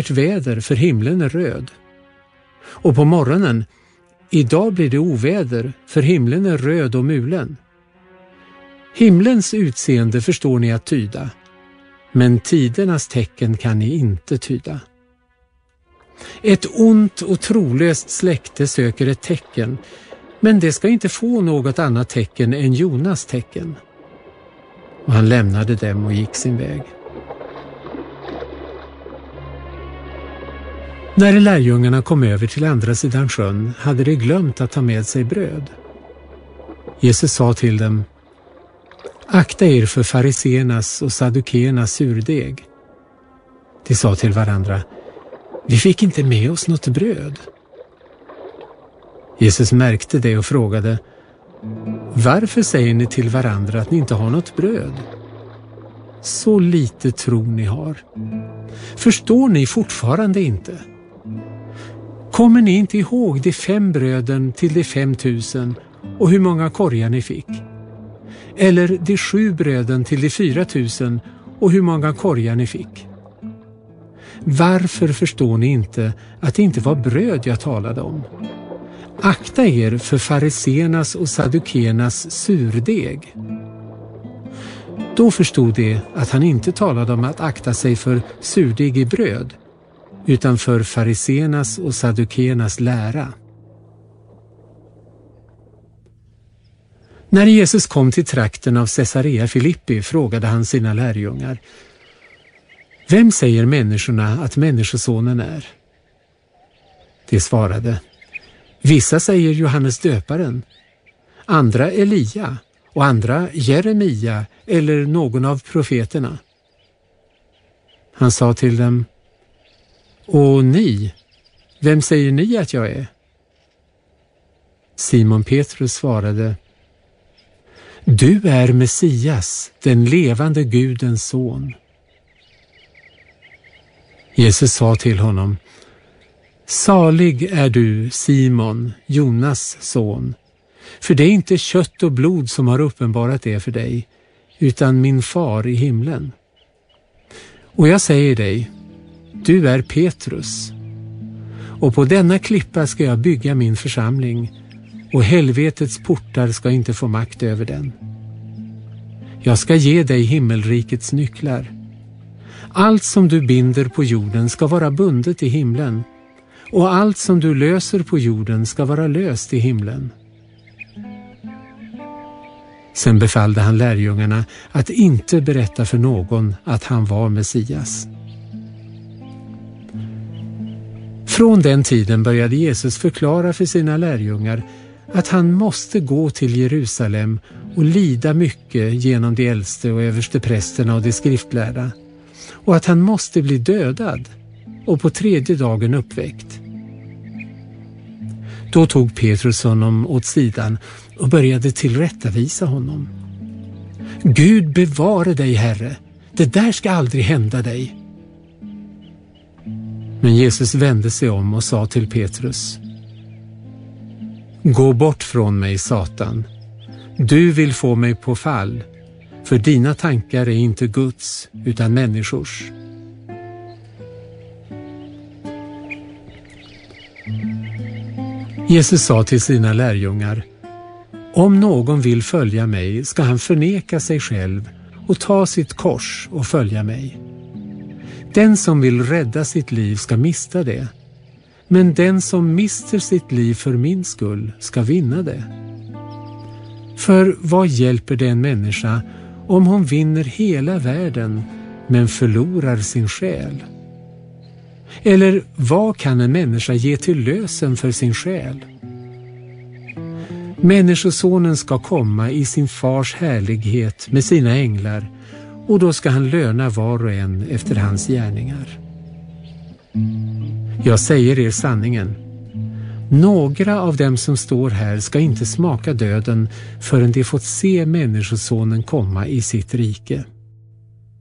vackert väder, för himlen är röd. Och på morgonen, idag blir det oväder, för himlen är röd och mulen. Himlens utseende förstår ni att tyda, men tidernas tecken kan ni inte tyda. Ett ont och trolöst släkte söker ett tecken, men det ska inte få något annat tecken än Jonas tecken. Och han lämnade dem och gick sin väg. När lärjungarna kom över till andra sidan sjön hade de glömt att ta med sig bröd. Jesus sa till dem: akta er för fariséernas och saddukeernas surdeg. De sa till varandra: vi fick inte med oss något bröd. Jesus märkte det och frågade: varför säger ni till varandra att ni inte har något bröd? Så lite tro ni har. Förstår ni fortfarande inte? Kommer ni inte ihåg de 5 bröden till de 5000 och hur många korgar ni fick? Eller de 7 bröden till de 4000 och hur många korgar ni fick? Varför förstår ni inte att det inte var bröd jag talade om? Akta er för fariséernas och saddukeernas surdeg. Då förstod de att han inte talade om att akta sig för surdeg i bröd, utan för fariséernas och saddukeernas lära. När Jesus kom till trakten av Caesarea Filippi frågade han sina lärjungar: vem säger människorna att människosonen är? De svarade: vissa säger Johannes döparen, andra Elia och andra Jeremia eller någon av profeterna. Han sa till dem: och ni, vem säger ni att jag är? Simon Petrus svarade: du är Messias, den levande Gudens son. Jesus sa till honom: salig är du, Simon, Jonas son, för det är inte kött och blod som har uppenbarat det för dig, utan min far i himlen. Och jag säger dig, du är Petrus, och på denna klippa ska jag bygga min församling, och helvetets portar ska inte få makt över den. Jag ska ge dig himmelrikets nycklar. Allt som du binder på jorden ska vara bundet i himlen, och allt som du löser på jorden ska vara löst i himlen. Sen befallde han lärjungarna att inte berätta för någon att han var Messias. Från den tiden började Jesus förklara för sina lärjungar att han måste gå till Jerusalem och lida mycket genom de äldste och översteprästerna och de skriftlärda, och att han måste bli dödad och på 3:e dagen uppväckt. Då tog Petrus honom åt sidan och började tillrättavisa honom. Gud bevare dig, Herre, det där ska aldrig hända dig. Men Jesus vände sig om och sa till Petrus: gå bort från mig, Satan. Du vill få mig på fall, för dina tankar är inte Guds utan människors. Jesus sa till sina lärjungar: om någon vill följa mig ska han förneka sig själv och ta sitt kors och följa mig. Den som vill rädda sitt liv ska mista det, men den som mister sitt liv för min skull ska vinna det. För vad hjälper det en människa om hon vinner hela världen men förlorar sin själ? Eller vad kan en människa ge till lösen för sin själ? Människosonen ska komma i sin fars härlighet med sina änglar, och då ska han löna var och en efter hans gärningar. Jag säger er sanningen, några av dem som står här ska inte smaka döden förrän de fått se människosonen komma i sitt rike.